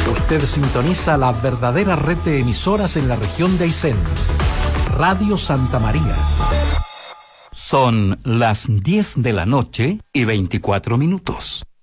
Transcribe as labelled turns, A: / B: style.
A: Usted sintoniza la verdadera red de emisoras en la región de Aysén. Radio Santa María. Son las 10 de la noche y 24 minutos.